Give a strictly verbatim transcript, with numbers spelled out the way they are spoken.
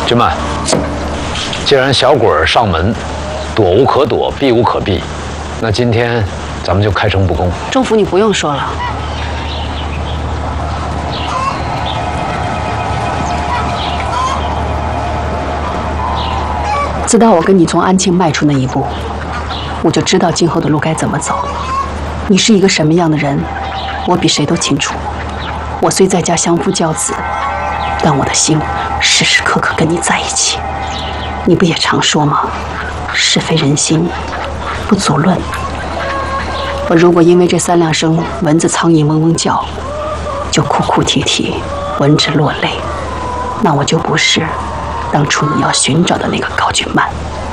君曼，既然小鬼儿上门，躲无可躲，避无可避，那今天咱们就开诚布公。 钟府，你不用说了。自打我跟你从安庆迈出那一步，我就知道今后的路该怎么走。你是一个什么样的人，我比谁都清楚。我虽在家相夫教子，但我的心时时刻刻跟你在一起。你不也常说吗？是非人心，不足论。我如果因为这三两声蚊子苍蝇嗡嗡叫，就哭哭啼啼，闻之落泪，那我就不是当初你要寻找的那个高君曼。